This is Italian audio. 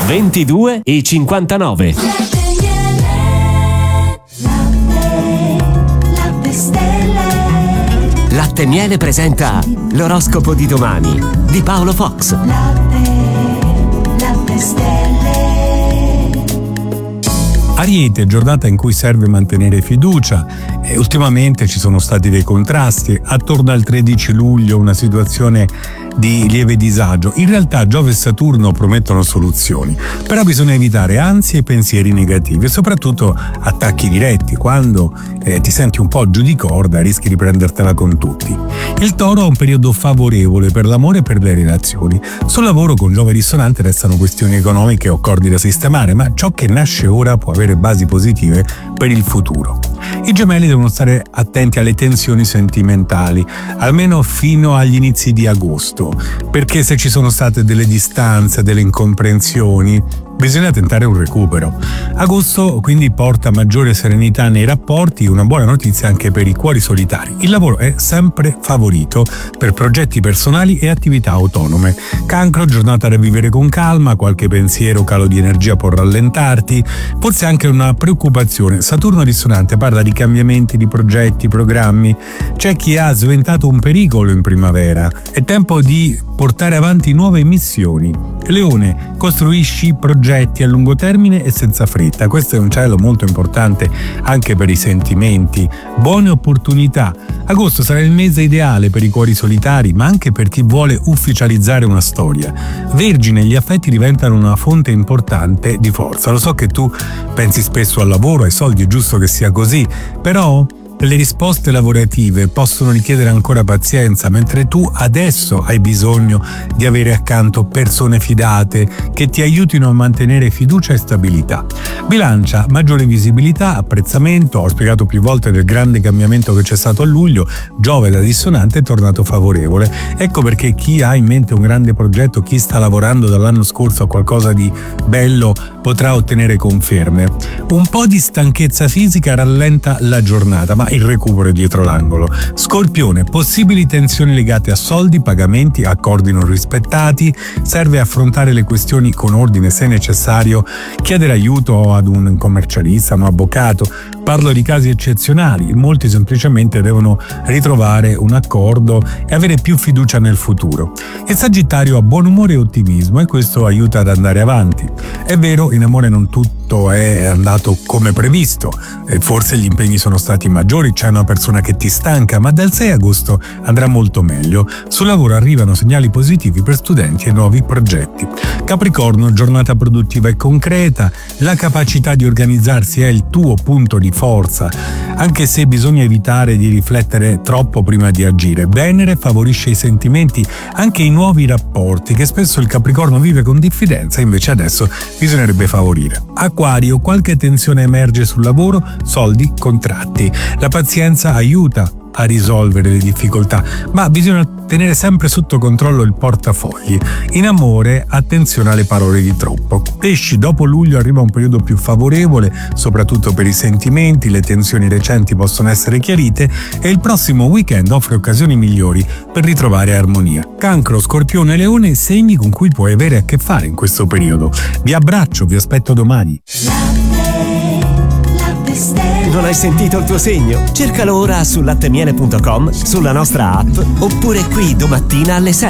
22:59. Latte Miele presenta l'oroscopo di domani di Paolo Fox. Latte Stelle. Ariete, giornata in cui serve mantenere fiducia e ultimamente ci sono stati dei contrasti. Attorno al 13 luglio una situazione di lieve disagio. In realtà Giove e Saturno promettono soluzioni, però bisogna evitare ansie e pensieri negativi e soprattutto attacchi diretti. Quando ti senti un po' giù di corda rischi di prendertela con tutti. Il Toro ha un periodo favorevole per l'amore e per le relazioni. Sul lavoro con Giove risonante restano questioni economiche o accordi da sistemare, ma ciò che nasce ora può avere basi positive per il futuro. I Gemelli devono stare attenti alle tensioni sentimentali, almeno fino agli inizi di agosto, perché se ci sono state delle distanze, delle incomprensioni, bisogna tentare un recupero. Agosto quindi porta maggiore serenità nei rapporti, una buona notizia anche per i cuori solitari. Il lavoro è sempre favorito per progetti personali e attività autonome. Cancro, giornata da vivere con calma, qualche pensiero, calo di energia può rallentarti, forse anche una preoccupazione. Saturno risonante parla di cambiamenti, di progetti, programmi. C'è chi ha sventato un pericolo in primavera. È tempo di portare avanti nuove missioni. Leone, costruisci progetti a lungo termine e senza fretta. Questo è un cielo molto importante anche per i sentimenti. Buone opportunità. Agosto sarà il mese ideale per i cuori solitari, ma anche per chi vuole ufficializzare una storia. Vergine, gli affetti diventano una fonte importante di forza. Lo so che tu pensi spesso al lavoro, ai soldi, è giusto che sia così, però le risposte lavorative possono richiedere ancora pazienza, mentre tu adesso hai bisogno di avere accanto persone fidate che ti aiutino a mantenere fiducia e stabilità. Bilancia, maggiore visibilità, apprezzamento. Ho spiegato più volte del grande cambiamento che c'è stato a luglio. Giove da dissonante è tornato favorevole. Ecco perché chi ha in mente un grande progetto, chi sta lavorando dall'anno scorso a qualcosa di bello, potrà ottenere conferme. Un po' di stanchezza fisica rallenta la giornata, ma il recupero è dietro l'angolo. Scorpione, possibili tensioni legate a soldi, pagamenti, accordi non rispettati. Serve affrontare le questioni con ordine se necessario, chiedere aiuto ad un commercialista, un avvocato. Parlo di casi eccezionali, molti semplicemente devono ritrovare un accordo e avere più fiducia nel futuro. Il Sagittario ha buon umore e ottimismo e questo aiuta ad andare avanti. È vero, in amore non tutto è andato come previsto, e forse gli impegni sono stati maggiori, c'è una persona che ti stanca, ma dal 6 agosto andrà molto meglio. Sul lavoro arrivano segnali positivi per studenti e nuovi progetti. Capricorno, giornata produttiva e concreta, la capacità di organizzarsi è il tuo punto di forza, anche se bisogna evitare di riflettere troppo prima di agire. Venere favorisce i sentimenti, anche i nuovi rapporti che spesso il Capricorno vive con diffidenza, invece adesso bisognerebbe favorire. Acquario, qualche tensione emerge sul lavoro, soldi, contratti. La pazienza aiuta a risolvere le difficoltà, ma bisogna tenere sempre sotto controllo il portafogli. In amore, attenzione alle parole di troppo. Pesci, dopo luglio arriva un periodo più favorevole, soprattutto per i sentimenti, le tensioni recenti possono essere chiarite e il prossimo weekend offre occasioni migliori per ritrovare armonia. Cancro, Scorpione e Leone, segni con cui puoi avere a che fare in questo periodo. Vi abbraccio, vi aspetto domani. Non hai sentito il tuo segno? Cercalo ora su lattemiele.com, sulla nostra app oppure qui domattina alle 6.